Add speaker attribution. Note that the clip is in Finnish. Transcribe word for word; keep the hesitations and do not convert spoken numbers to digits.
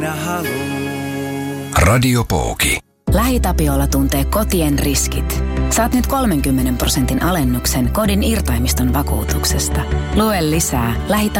Speaker 1: minä haluun.
Speaker 2: Radiopooki.
Speaker 3: LähiTapiola tuntee kotien riskit. Saat nyt kolmenkymmenen prosentin alennuksen kodin irtaimiston vakuutuksesta. Lue lisää lähitapiola